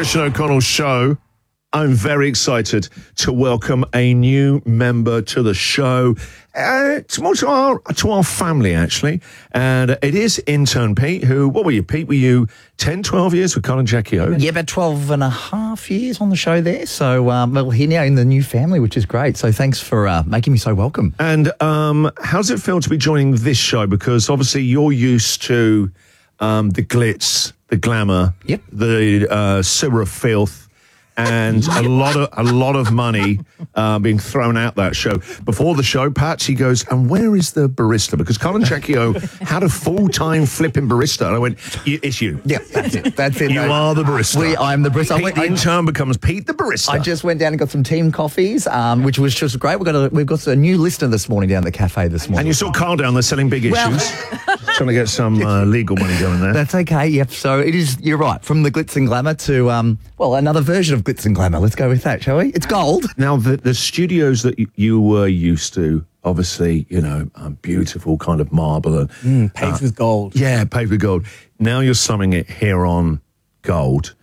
Christian O'Connell show. I'm very excited to welcome a new member to the show. It's more to our family, actually. And it is intern Pete, who, what were you, Pete? Were you 10, 12 years with Colin Jackie O? Yeah, about 12 and a half years on the show there. So, well, here now in the new family, which is great. So thanks for making me so welcome. And how does it feel to be joining this show? Because obviously you're used to the glitz, the glamour, the sewer of filth, and a lot of money being thrown out that show. Before the show, Pat, he goes, and where is the barista? Because Colin Jackie O had a full-time flipping barista. And I went, it's you. Yeah, that's it. That's it. You are the barista. I'm the barista. Pete in turn becomes Pete the barista. I just went down and got some team coffees, which was just great. We've got a new listener this morning down at the cafe this morning. And you saw Carl down there selling big issues. Trying to get some legal money going there. That's okay, yep. So it is, you're right, from the glitz and glamour to, well, another version of glitz and glamour. Let's go with that, shall we? It's gold. Now, the studios that you were used to, obviously, you know, beautiful kind of marble. And, paved with gold. Yeah, paved with gold. Now you're summing it here on gold.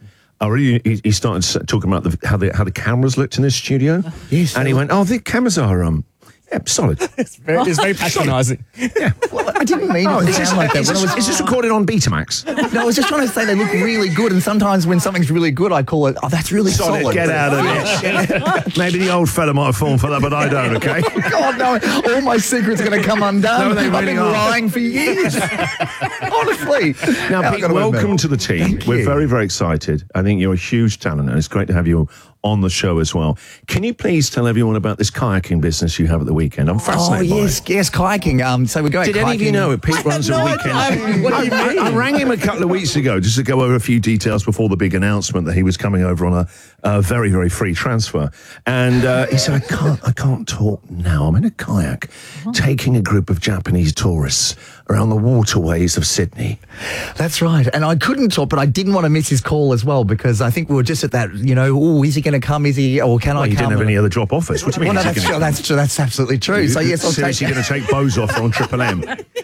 He started talking about how the cameras looked in this studio. Yes. And he went, the cameras are... Yeah, solid. It's very patronising. Yeah. Well, I didn't mean it to sound like that. Is this recorded on Betamax? No, I was just trying to say they look really good, and sometimes when something's really good, I call it, that's really solid. Get out of it. Maybe the old fella might have fallen for that, but I don't, okay? God, no, all my secrets are going to come undone. No, they really I've been are. lying for years. Honestly. Now, Pete, welcome to the team. We're very, very excited. I think you're a huge talent, and it's great to have you on the show as well. Can you please tell everyone about this kayaking business you have at the weekend? I'm fascinated by it. Yes, kayaking. So we go Did kayaking. any of you know it? Pete runs a weekend. What do you mean? I rang him a couple of weeks ago just to go over a few details before the big announcement that he was coming over on a very, very free transfer. And he said, I can't talk now. I'm in a kayak taking a group of Japanese tourists around the waterways of Sydney. That's right. And I couldn't talk, but I didn't want to miss his call as well, because I think we were just at that, you know, is he going to come? Is he, or can I come? You didn't have any other drop offers. What do you mean? Well, no, that's true. That's absolutely true. So yes, I'll seriously going to take Bose off on Triple M.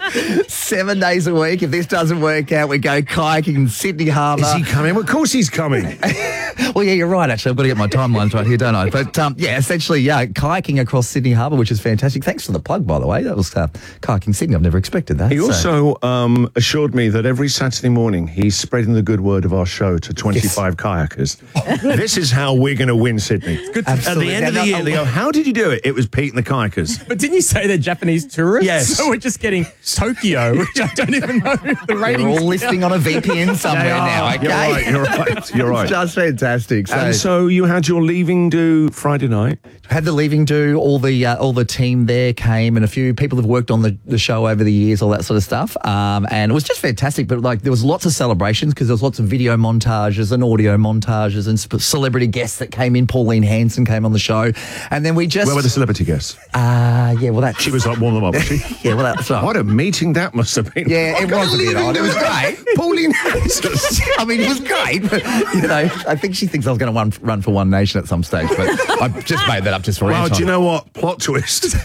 7 days a week. If this doesn't work out, we go kayaking in Sydney Harbour. Is he coming? Well, of course he's coming. Well, yeah, you're right, actually. I've got to get my timelines right here, don't I? But, yeah, essentially, kayaking across Sydney Harbour, which is fantastic. Thanks for the plug, by the way. That was kayaking Sydney. I've never expected that. He also assured me that every Saturday morning he's spreading the good word of our show to 25 kayakers. This is how we're going to win Sydney. Good. At the end of the year, they go, how did you do it? It was Pete and the kayakers. But didn't you say they're Japanese tourists? Yes. So we're just getting Tokyo, which I don't even know if the ratings. We're all listening on a VPN somewhere now, okay? You're right. It's just fantastic. And so you had your leaving do Friday night. Had the leaving do, all the team there came, and a few people have worked on the show over the years, all that sort of stuff. And it was just fantastic, but like there was lots of celebrations because there was lots of video montages and audio montages and celebrity guests that came in. Pauline Hanson came on the show, and then we just... Where were the celebrity guests? Yeah, well that... She was like one of them, was she? Yeah, well that's right. What a meeting that must have been. Yeah, it was a bit odd. It was great. Pauline Hanson. I mean, it was great, but, you know, I think she thinks I was going to run for One Nation at some stage, but I just made that up just for Well, do you know what? Plot twist.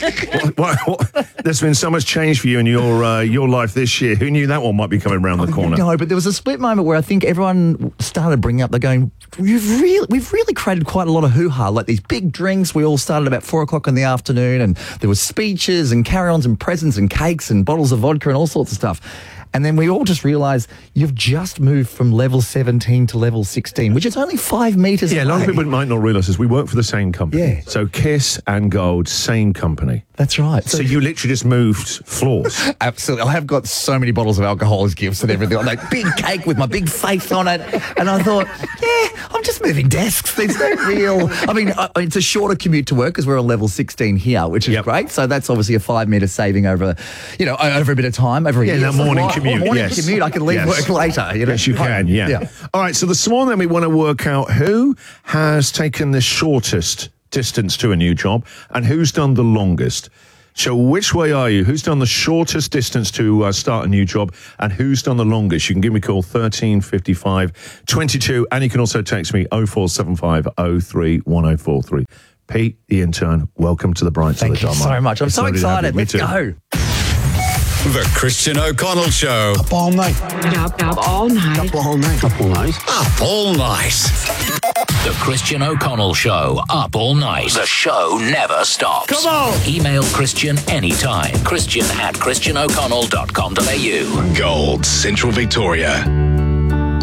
what? There's been so much change for you in your life this year. Who knew that one might be coming around the corner? No, but there was a split moment where I think everyone started bringing up, they're going, we've really created quite a lot of hoo-ha, like these big drinks. We all started about 4 o'clock in the afternoon, and there was speeches and carry-ons and presents and cakes and bottles of vodka and all sorts of stuff. And then we all just realised you've just moved from level 17 to level 16, which is only 5 metres away. Yeah, a lot of people might not realise this. We work for the same company. Yeah. So Kiss and Gold, same company. That's right. So you literally just moved floors. Absolutely. I have got so many bottles of alcohol as gifts and everything. Like big cake with my big face on it. And I thought, yeah, I'm just moving desks. There's no real... I mean, it's a shorter commute to work because we're on level 16 here, which is great. So that's obviously a 5 metre saving over, you know, over a bit of time, over a year. Yeah, that morning commute, morning commute, I can leave work later. You know? Yes, you can, yeah. All right, so this morning we want to work out who has taken the shortest distance to a new job and who's done the longest. So which way are you? Who's done the shortest distance to start a new job and who's done the longest? You can give me a call 13 55 22 and you can also text me 0475 03 1043. Pete, the intern, welcome to the Bright Side of the Thank you so much. I'm so excited. Let's go. The Christian O'Connell Show. Up all night. Up all night. Up all night. Up all night. Up all night. The Christian O'Connell Show, up all night. The show never stops. Come on! Email Christian anytime. Christian@christianoconnell.com.au. Gold, Central Victoria.